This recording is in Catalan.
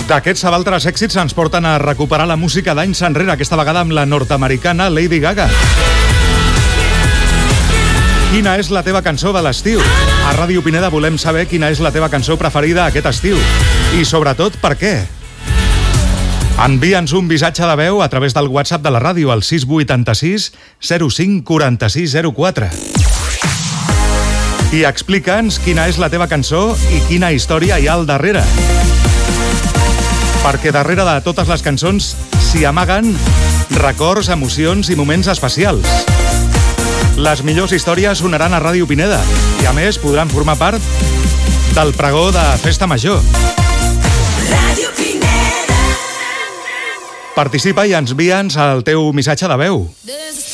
D'aquests altres èxits ens porten a recuperar la música d'anys enrere, aquesta vegada amb la nord-americana Lady Gaga. Quina és la teva cançó de l'estiu? A Ràdio Pineda volem saber quina és la teva cançó preferida aquest estiu. I sobretot, per què? Envia'ns un missatge de veu a través del WhatsApp de la ràdio al 686 05 46 04. I explica'ns quina és la teva cançó i quina història hi ha al darrere. Perquè darrere de totes les cançons s'hi amaguen records, emocions i moments especials. Les millors històries sonaran a Ràdio Pineda i, a més, podran formar part del pregó de Festa Major. Ràdio Pineda. Participa i envia'ns el teu missatge de veu.